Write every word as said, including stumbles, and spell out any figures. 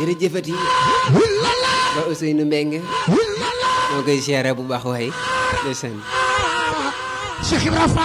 jërëjëfati ba Ousseynou Mbengue moo koy siyaare bu baax waay ndeysaan Cheikh Ibrahima